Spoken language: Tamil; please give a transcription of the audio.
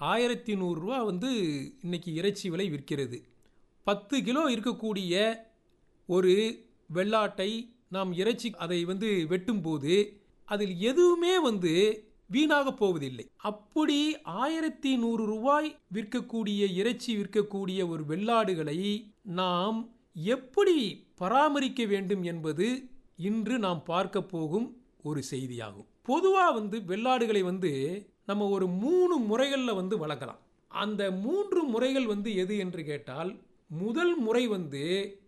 1100 வந்து இன்னைக்கு இறைச்சி விலை விற்கிறது. 10 கிலோ இருக்கக்கூடிய ஒரு வெள்ளாட்டை நாம் இறைச்சி அதை வெட்டும்போது அதில் எதுவுமே வீணாக போவதில்லை. அப்படி 1100 விற்கக்கூடிய இறைச்சி விற்கக்கூடிய ஒரு வெள்ளாடுகளை நாம் எப்படி பராமரிக்க வேண்டும் என்பது இன்று நாம் பார்க்க போகும் ஒரு செய்தியாகும். பொதுவா வெள்ளாடுகளை நம்ம ஒரு 3 முறைகளில் வளர்க்கலாம். அந்த 3 முறைகள் எது என்று கேட்டால், முதல் முறை